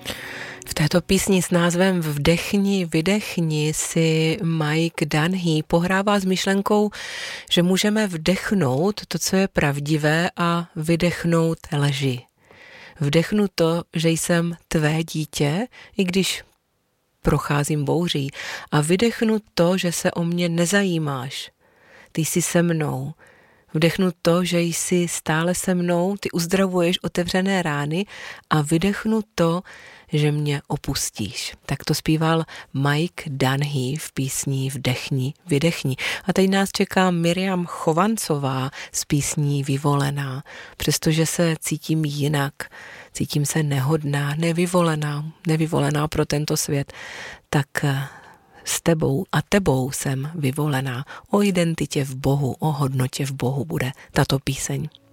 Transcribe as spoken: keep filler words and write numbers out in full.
V této písni s názvem Vdechni, vydechni si Mike Dunhey pohrává s myšlenkou, že můžeme vdechnout to, co je pravdivé, a vydechnout lži. Vdechnu to, že jsem tvé dítě, i když procházím bouří, a vydechnu to, že se o mě nezajímáš. Ty jsi se mnou. Vdechnu to, že jsi stále se mnou, ty uzdravuješ otevřené rány, a vydechnu to, že mě opustíš. Tak to zpíval Mike Dunhey v písni Vdechni, vydechni. A teď nás čeká Miriam Chovancová s písní Vyvolená. Přestože se cítím jinak, cítím se nehodná, nevyvolená, nevyvolená pro tento svět, tak s tebou a tebou jsem vyvolená. O identitě v Bohu, o hodnotě v Bohu bude tato píseň.